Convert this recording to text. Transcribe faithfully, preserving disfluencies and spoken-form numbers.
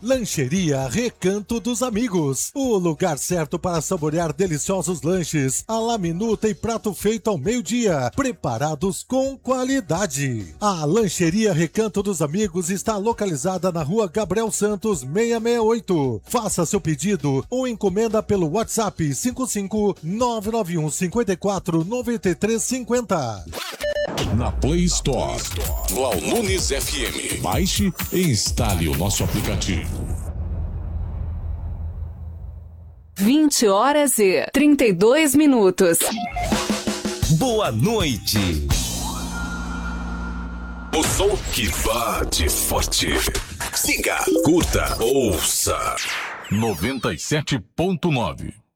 Lancheria Recanto dos Amigos, o lugar certo para saborear deliciosos lanches, a la minuta e prato feito ao meio-dia, preparados com qualidade. A Lancheria Recanto dos Amigos está localizada na Rua Gabriel Santos, seiscentos e sessenta e oito. Faça seu pedido ou encomenda pelo WhatsApp cinco cinco nove nove um cinco quatro nove três cinco zero. Na Play Store, Val Nunes F M. Baixe e instale o nosso aplicativo. vinte horas e trinta e dois minutos. Boa noite. O som que bate forte. Siga, curta, ouça. noventa e sete ponto nove.